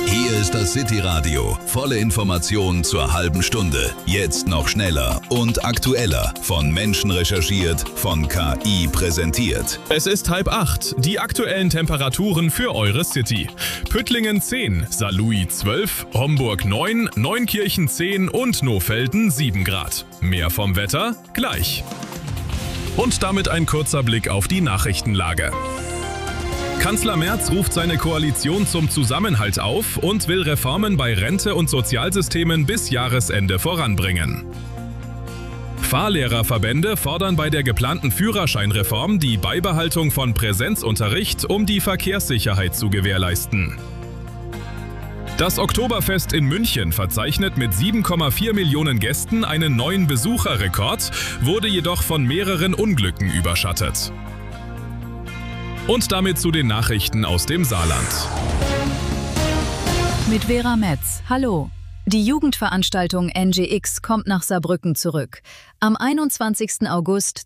Hier ist das City-Radio. Volle Informationen zur halben Stunde. Jetzt noch schneller und aktueller. Von Menschen recherchiert, von KI präsentiert. Es ist 7:30. Die aktuellen Temperaturen für eure City. Püttlingen 10, Saarlouis 12, Homburg 9, Neunkirchen 10 und Nohfelden 7 Grad. Mehr vom Wetter gleich. Und damit ein kurzer Blick auf die Nachrichtenlage. Kanzler Merz ruft seine Koalition zum Zusammenhalt auf und will Reformen bei Rente und Sozialsystemen bis Jahresende voranbringen. Fahrlehrerverbände fordern bei der geplanten Führerscheinreform die Beibehaltung von Präsenzunterricht, um die Verkehrssicherheit zu gewährleisten. Das Oktoberfest in München verzeichnet mit 7,4 Millionen Gästen einen neuen Besucherrekord, wurde jedoch von mehreren Unglücken überschattet. Und damit zu den Nachrichten aus dem Saarland. Mit Vera Metz. Hallo. Die Jugendveranstaltung NGX kommt nach Saarbrücken zurück. Am 21. August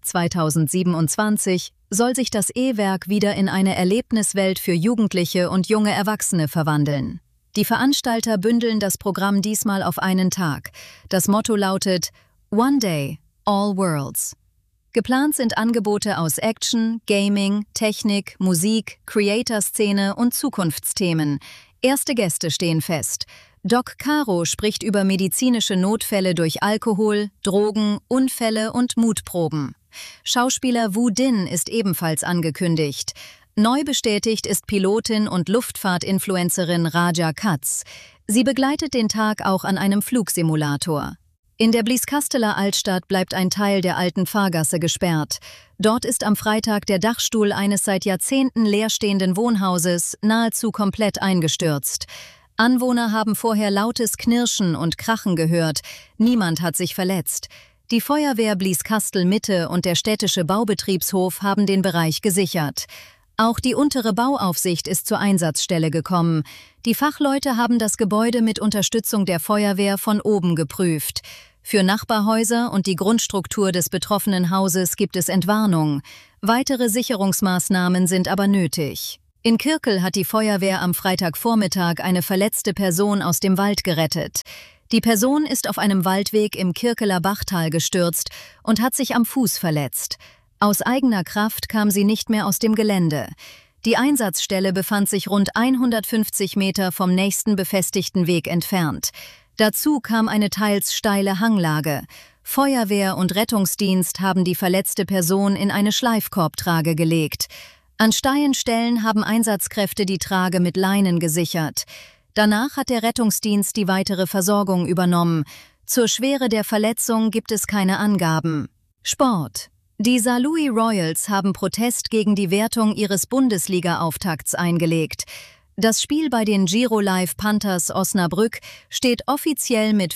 2027 soll sich das E-Werk wieder in eine Erlebniswelt für Jugendliche und junge Erwachsene verwandeln. Die Veranstalter bündeln das Programm diesmal auf einen Tag. Das Motto lautet One Day, All Worlds. Geplant sind Angebote aus Action, Gaming, Technik, Musik, Creator-Szene und Zukunftsthemen. Erste Gäste stehen fest. Doc Caro spricht über medizinische Notfälle durch Alkohol, Drogen, Unfälle und Mutproben. Schauspieler Wu Din ist ebenfalls angekündigt. Neu bestätigt ist Pilotin und Luftfahrt-Influencerin Raja Katz. Sie begleitet den Tag auch an einem Flugsimulator. In der Blieskasteler Altstadt bleibt ein Teil der alten Fahrgasse gesperrt. Dort ist am Freitag der Dachstuhl eines seit Jahrzehnten leerstehenden Wohnhauses nahezu komplett eingestürzt. Anwohner haben vorher lautes Knirschen und Krachen gehört. Niemand hat sich verletzt. Die Feuerwehr Blieskastel Mitte und der städtische Baubetriebshof haben den Bereich gesichert. Auch die untere Bauaufsicht ist zur Einsatzstelle gekommen. Die Fachleute haben das Gebäude mit Unterstützung der Feuerwehr von oben geprüft. Für Nachbarhäuser und die Grundstruktur des betroffenen Hauses gibt es Entwarnung. Weitere Sicherungsmaßnahmen sind aber nötig. In Kirkel hat die Feuerwehr am Freitagvormittag eine verletzte Person aus dem Wald gerettet. Die Person ist auf einem Waldweg im Kirkeler Bachtal gestürzt und hat sich am Fuß verletzt. Aus eigener Kraft kam sie nicht mehr aus dem Gelände. Die Einsatzstelle befand sich rund 150 Meter vom nächsten befestigten Weg entfernt. Dazu kam eine teils steile Hanglage. Feuerwehr und Rettungsdienst haben die verletzte Person in eine Schleifkorbtrage gelegt. An steilen Stellen haben Einsatzkräfte die Trage mit Leinen gesichert. Danach hat der Rettungsdienst die weitere Versorgung übernommen. Zur Schwere der Verletzung gibt es keine Angaben. Sport. Die Saarlouis Royals haben Protest gegen die Wertung ihres Bundesliga-Auftakts eingelegt. Das Spiel bei den Giro Live Panthers Osnabrück steht offiziell mit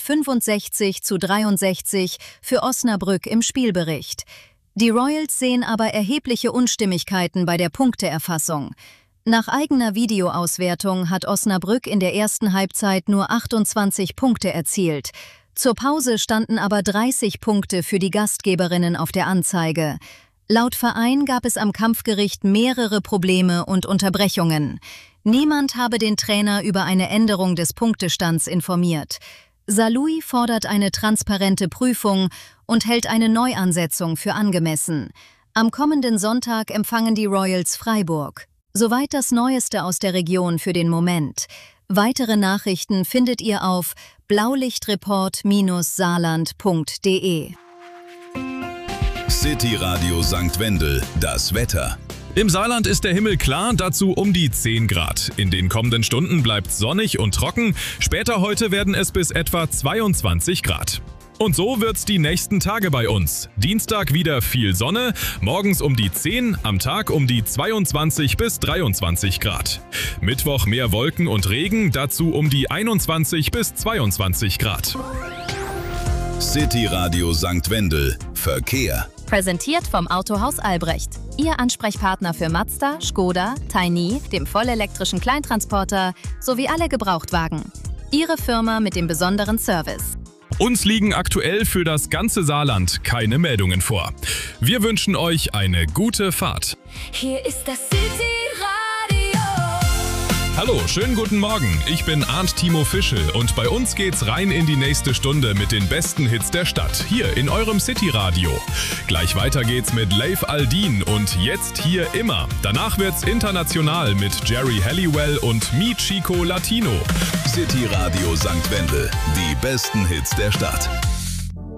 65:63 für Osnabrück im Spielbericht. Die Royals sehen aber erhebliche Unstimmigkeiten bei der Punkteerfassung. Nach eigener Videoauswertung hat Osnabrück in der ersten Halbzeit nur 28 Punkte erzielt. Zur Pause standen aber 30 Punkte für die Gastgeberinnen auf der Anzeige. Laut Verein gab es am Kampfgericht mehrere Probleme und Unterbrechungen. Niemand habe den Trainer über eine Änderung des Punktestands informiert. Saarlouis fordert eine transparente Prüfung und hält eine Neuansetzung für angemessen. Am kommenden Sonntag empfangen die Royals Freiburg. Soweit das Neueste aus der Region für den Moment. Weitere Nachrichten findet ihr auf blaulichtreport-saarland.de. City Radio St. Wendel, das Wetter. Im Saarland ist der Himmel klar, dazu um die 10 Grad. In den kommenden Stunden bleibt sonnig und trocken. Später heute werden es bis etwa 22 Grad. Und so wird's die nächsten Tage bei uns. Dienstag wieder viel Sonne, morgens um die 10, am Tag um die 22 bis 23 Grad. Mittwoch mehr Wolken und Regen, dazu um die 21 bis 22 Grad. City Radio St. Wendel, Verkehr. Präsentiert vom Autohaus Albrecht. Ihr Ansprechpartner für Mazda, Škoda, Tiny, dem vollelektrischen Kleintransporter sowie alle Gebrauchtwagen. Ihre Firma mit dem besonderen Service. Uns liegen aktuell für das ganze Saarland keine Meldungen vor. Wir wünschen euch eine gute Fahrt. Hier ist das City Radio. Hallo, schönen guten Morgen. Ich bin Arndt Timo Fischel und bei uns geht's rein in die nächste Stunde mit den besten Hits der Stadt, hier in eurem City-Radio. Gleich weiter geht's mit Leif Aldin und Jetzt hier immer. Danach wird's international mit Jerry Halliwell und Mi Chico Latino. City Radio St. Wendel, die besten Hits der Stadt.